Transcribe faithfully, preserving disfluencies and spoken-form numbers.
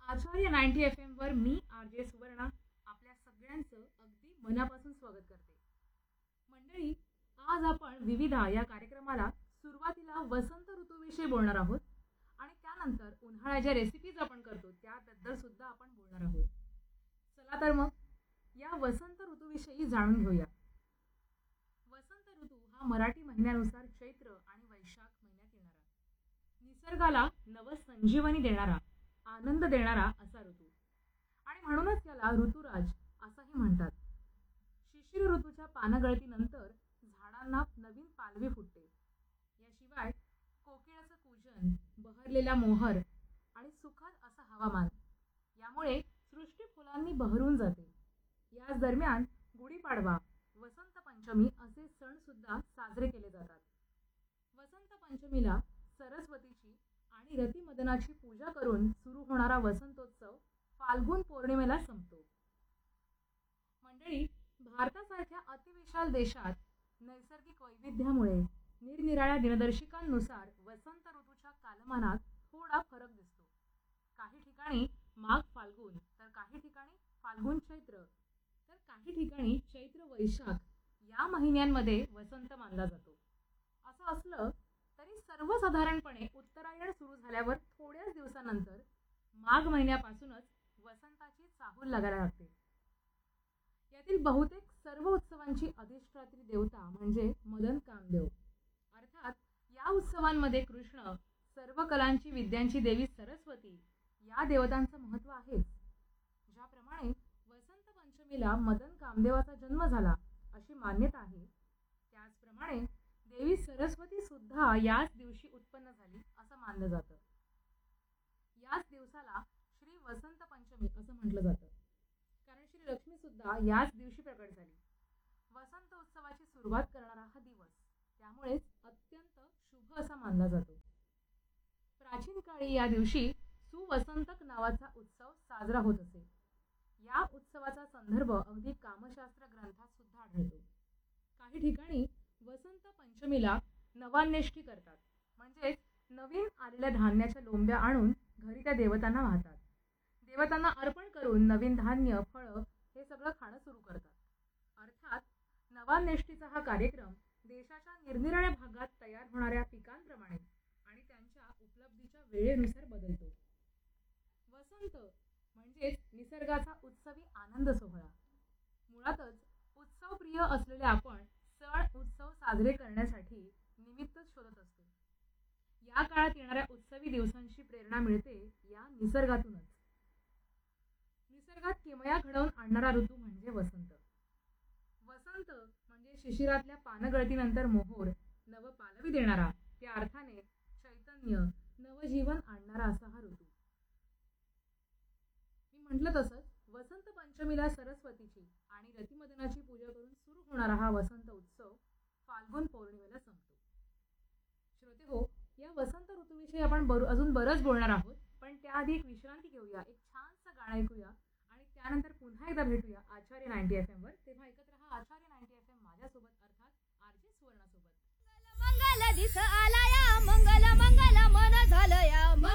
आचार्य ninety F M वर मी R J Suvarna आपल्या सगळ्यांचं अगदी मनापासून स्वागत करते. मंडळी, आज आपण विविधा या कार्यक्रमाला सुरुवातीला वसंत ऋतूविषयी बोलणार आहोत आणि त्यानंतर उन्हाळ्याच्या रेसिपीज आपण करतो त्याबद्दल सुद्धा आपण बोलणार आहोत. चला तर मग या वसंत ऋतूविषयी जाणून घेऊया. वसंत ऋतू हा मराठी महिन्यानुसार चैत्र आणि वैशाख महिन्यात येणारा, निसर्गाला नवसंजीवनी देणारा, आनंद देणारा असा ऋतू आणि म्हणूनच याला ऋतुराज असंही म्हणतात. शिशिर ऋतूच्या पानगळतीनंतर झाडांना नवीन पालवी फुटते. याशिवाय कोकिळाचं कूजन, बहरलेला मोहर आणि सुखद असं हवामान यामुळे सृष्टी फुलांनी बहरून जाते. याच दरम्यान गुढीपाडवा, वसंत पंचमी असे सण सुद्धा साजरे केले जातात. वसंत पंचमीला सरस्वतीची आणि रतिमदनाची पूजा करून सुरू होणारा वसंतोत्सव फाल्गुन पौर्णिमेला संपतो. मंडळी, भारतासारख्या अतिविशाल देशात नैसर्गिक वैविध्यामुळे निरनिराळ्या दिनदर्शिकांनुसार वसंत ऋतूच्या कालमानात थोडा फरक दिसतो. काही ठिकाणी माघ फाल्गुन, तर काही ठिकाणी फाल्गुन चैत्र, तर काही ठिकाणी चैत्र वैशाख या महिन्यांमध्ये वसंत मानला जातो. असं असलं तरी सर्वसाधारणपणे उत्तरायण सुरू झाल्यावर थोड्याच दिवसानंतर माघ महिन्यापासूनच वसंताची चाहूल लागायला लागते. यातील बहुतेक सर्व उत्सवांची अधिष्ठात्री देवता म्हणजे मदन कामदेव. अर्थात या उत्सवांमध्ये कृष्ण, सर्व कलांची विद्यांची देवी सरस्वती या देवतांचं महत्त्व आहे. ज्याप्रमाणे वसंत पंचमीला मदन कामदेवाचा जन्म झाला अशी मान्यता आहे, त्याचप्रमाणे देवी सरस्वती सुद्धा याच दिवशी उत्पन्न झाली असं मानलं जातं. याच दिवसाला श्री वसंत पंचमी असं म्हटलं जातं, कारण श्री लक्ष्मी सुद्धा याच दिवशी प्रकट झाली. वसंत उत्सवाची सुरुवात करणारा हा दिवस त्यामुळेच अत्यंत शुभ असा मानला जातो. प्राचीन काळी या दिवशी सुवसंतक नावाचा उत्सव साजरा होत असे. या उत्सवाचा संदर्भ अगदी कामशास्त्र ग्रंथात सुद्धा आढळतो. काही ठिकाणी वसंत पंचमीला नवान्नेष्टी करतात, म्हणजेच नवीन आलेल्या धान्याच्या लोंब्या आणून घरी त्या देवतांना वाहतात. देवतांना अर्पण करून नवीन धान्य, फळं हे सगळं खाणं सुरू करतात. अर्थात नवान्नेष्टीचा हा कार्यक्रम देशाच्या निरनिराळ्या भागात तयार होणाऱ्या पिकांप्रमाणे आणि त्यांच्या उपलब्धीच्या वेळेनुसार बदलतो. वसंत म्हणजेच निसर्गाचा उत्सवी आनंद सोहळा. मुळातच उत्सवप्रिय असलेले आपण सण उत्सव साजरे करण्यासाठी निमित्त शोधत असतो. या काळात येणाऱ्या उत्सवी दिवसांची प्रेरणा मिळते या निसर्गातूनच. निसर्गात किमया घडवून आणणारा ऋतू म्हणजे वसंत. वसंत म्हणजे शिशिरातल्या पानगळतीनंतर मोहोर, नव पालवी देणारा, त्या अर्थाने चैतन्य, नवजीवन आणणारा असा हा ऋतू. मी म्हटलं तसंच वसंत पंचमीला सरस्वतीची आणि रतिमदनाची पूजा करून सुरू होणारा हा वसंत उत्सव फाल्गुन पौर्णिमेला संपतो. श्रोते हो, या वसंत ऋतूविषयी आपण बर अजून बरंच बोलणार आहोत, पण त्याआधी एक विश्रांती घेऊया, एक छानसं गाणं ऐकूया आणि त्यानंतर पुन्हा एकदा भेटूया आचार्य नाईंटी एफ एम वर. तेव्हा ऐकत रहा आचार्य नाईंटी एफ एम माझ्यासोबत, अर्थात आर जे सुवर्णासोबत. मंगल दिस आला या, मंगल मंगल मन झालं या.